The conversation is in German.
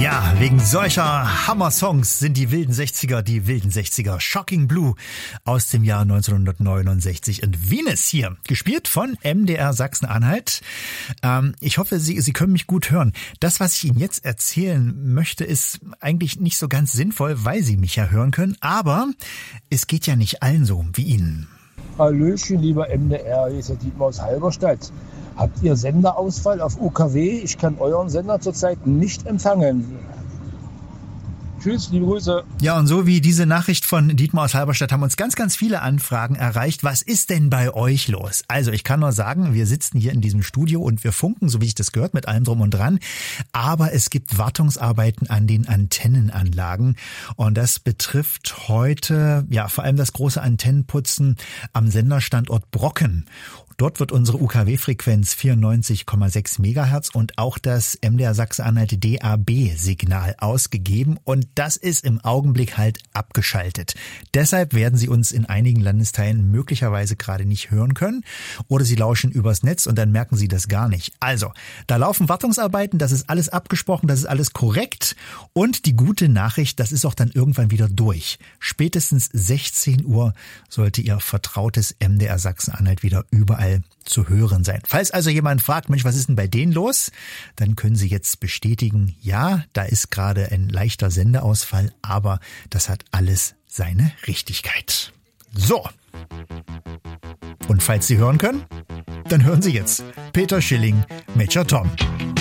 Ja, wegen solcher Hammer-Songs sind die wilden 60er Shocking Blue aus dem Jahr 1969 in Venus hier. Gespielt von MDR Sachsen-Anhalt. Ich hoffe, Sie können mich gut hören. Das, was ich Ihnen jetzt erzählen möchte, ist eigentlich nicht so ganz sinnvoll, weil Sie mich ja hören können. Aber es geht ja nicht allen so wie Ihnen. Hallöchen, lieber MDR, hier ist der Dietmar aus Halberstadt. Habt ihr Senderausfall auf UKW? Ich kann euren Sender zurzeit nicht empfangen. Tschüss, liebe Grüße. Ja, und so wie diese Nachricht von Dietmar aus Halberstadt haben uns ganz, ganz viele Anfragen erreicht. Was ist denn bei euch los? Also ich kann nur sagen, wir sitzen hier in diesem Studio und wir funken, so wie ich das gehört, mit allem drum und dran. Aber es gibt Wartungsarbeiten an den Antennenanlagen. Und das betrifft heute ja vor allem das große Antennenputzen am Senderstandort Brocken. Dort wird unsere UKW-Frequenz 94,6 Megahertz und auch das MDR Sachsen-Anhalt DAB-Signal ausgegeben und das ist im Augenblick halt abgeschaltet. Deshalb werden Sie uns in einigen Landesteilen möglicherweise gerade nicht hören können oder Sie lauschen übers Netz und dann merken Sie das gar nicht. Also, da laufen Wartungsarbeiten, das ist alles abgesprochen, das ist alles korrekt und die gute Nachricht, das ist auch dann irgendwann wieder durch. Spätestens 16 Uhr sollte Ihr vertrautes MDR Sachsen-Anhalt wieder überall zu hören sein. Falls also jemand fragt, Mensch, was ist denn bei denen los? Dann können Sie jetzt bestätigen, ja, da ist gerade ein leichter Sendeausfall, aber das hat alles seine Richtigkeit. So. Und falls Sie hören können, dann hören Sie jetzt Peter Schilling, Major Tom.